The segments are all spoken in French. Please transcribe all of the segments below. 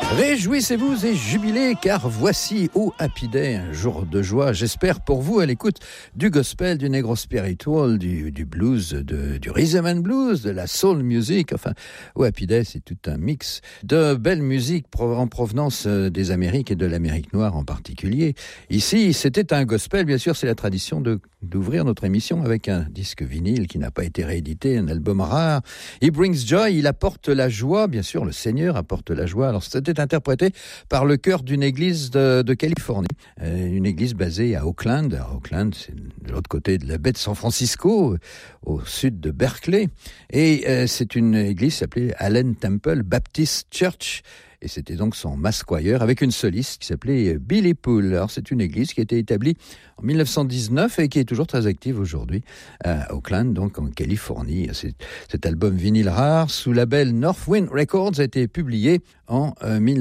Réjouissez-vous et jubilez, car voici au Happy Day, un jour de joie, j'espère pour vous, à l'écoute du gospel, du negro spiritual, du blues, du rhythm and blues, de la soul music. Enfin, au Happy Day, c'est tout un mix de belle musique en provenance des Amériques et de l'Amérique noire en particulier. Ici, c'était un gospel, bien sûr, c'est la tradition d'ouvrir notre émission avec un disque vinyle qui n'a pas été réédité, un album rare. He Brings Joy, il apporte la joie, bien sûr, le Seigneur apporte la joie. Alors, c'était interprété par le chœur d'une église de Californie, une église basée à Oakland. Oakland, c'est de l'autre côté de la baie de San Francisco, au sud de Berkeley. Et c'est une église qui s'appelait Allen Temple Baptist Church. Et c'était donc son mass choir avec une soliste qui s'appelait Billy Poole. Alors c'est une église qui a été établie en 1919 et qui est toujours très active aujourd'hui à Oakland, donc en Californie. Cet album vinyle rare sous label Northwind Records a été publié en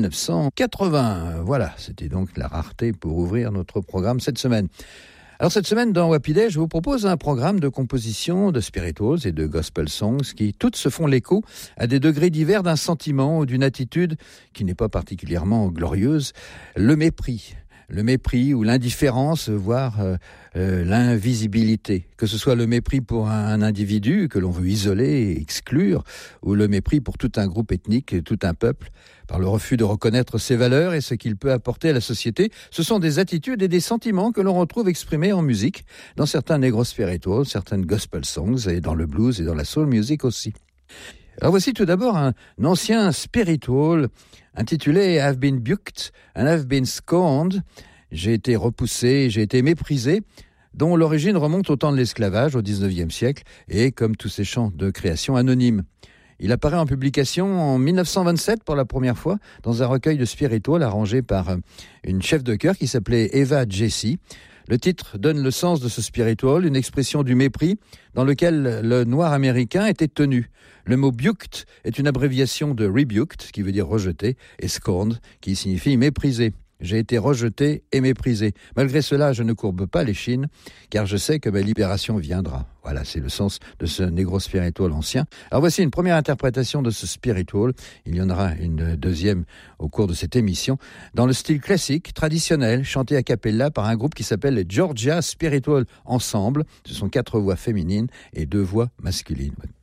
1980. Voilà, c'était donc la rareté pour ouvrir notre programme cette semaine. Alors cette semaine dans Happy Day, je vous propose un programme de composition de spirituals et de gospel songs qui toutes se font l'écho à des degrés divers d'un sentiment ou d'une attitude qui n'est pas particulièrement glorieuse, le mépris. Le mépris ou l'indifférence, voire l'invisibilité. Que ce soit le mépris pour un individu que l'on veut isoler et exclure, ou le mépris pour tout un groupe ethnique, tout un peuple, par le refus de reconnaître ses valeurs et ce qu'il peut apporter à la société. Ce sont des attitudes et des sentiments que l'on retrouve exprimés en musique, dans certains negro spirituals, certaines gospel songs, et dans le blues et dans la soul music aussi. Alors voici tout d'abord un ancien spiritual intitulé I've been buked and I've been scorned. J'ai été repoussé, j'ai été méprisé, dont l'origine remonte au temps de l'esclavage, au XIXe siècle, et comme tous ces chants de création anonymes. Il apparaît en publication en 1927 pour la première fois dans un recueil de spiritual arrangé par une chef de chœur qui s'appelait Eva Jessy. Le titre donne le sens de ce spiritual, une expression du mépris dans lequel le noir américain était tenu. Le mot buked est une abréviation de rebuked, qui veut dire rejeté, et scorned, qui signifie méprisé. J'ai été rejeté et méprisé. Malgré cela, je ne courbe pas l'échine, car je sais que ma libération viendra. Voilà, c'est le sens de ce negro spiritual ancien. Alors voici une première interprétation de ce spiritual. Il y en aura une deuxième au cours de cette émission, dans le style classique, traditionnel, chanté a cappella par un groupe qui s'appelle les Georgia Spiritual Ensemble. Ce sont 4 voix féminines et 2 voix masculines.